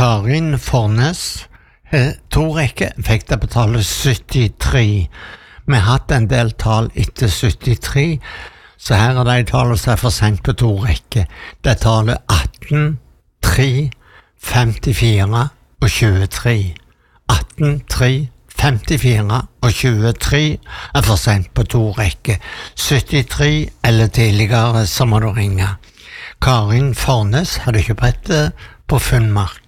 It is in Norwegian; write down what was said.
Karin Fornes, to rekker, fikk det betale 73. Vi har hatt en del tall etter 73, så her er de tallet som er for sent på to rekker. Det er tallet 18, 3, 54 og 23. 18, 3, 54 og 23 er for sent på to rekker. 73 eller tidligere, så må du ringe. Karin Fornes hadde ikke brettet på Funnmark.